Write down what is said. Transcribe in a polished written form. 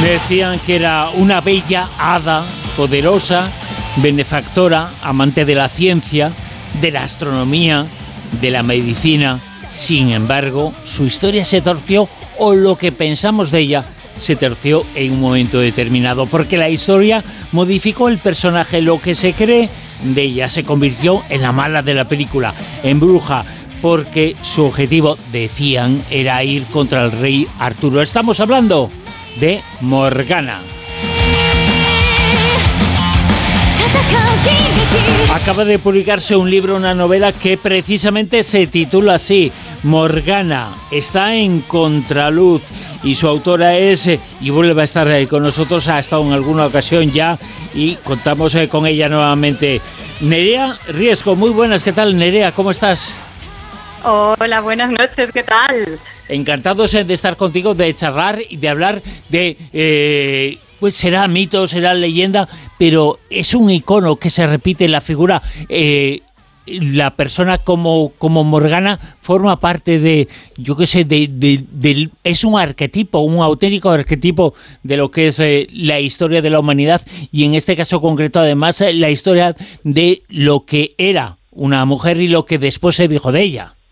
Decían que era una bella hada, poderosa, benefactora, amante de la ciencia, de la astronomía, de la medicina. Sin embargo, su historia se torció, o lo que pensamos de ella se torció en un momento determinado, porque la historia modificó el personaje. Lo que se cree de ella se convirtió en la mala de la película, en bruja, porque su objetivo, decían, era ir contra el rey Arturo. Estamos hablando de Morgana. Acaba de publicarse un libro, una novela que precisamente se titula así, Morgana, está en contraluz, y su autora es, y vuelve a estar con nosotros, ha estado en alguna ocasión ya, y contamos con ella nuevamente. Nerea Riesco, muy buenas, ¿qué tal, Nerea? ¿Cómo estás? Hola, buenas noches, ¿qué tal? Encantados de estar contigo, de charlar y de hablar de... pues será mito, será leyenda, pero es un icono que se repite, la figura, la persona como Morgana forma parte de, yo qué sé, es un arquetipo, un auténtico arquetipo de lo que es la historia de la humanidad, y en este caso concreto además la historia de lo que era una mujer y lo que después se dijo de ella.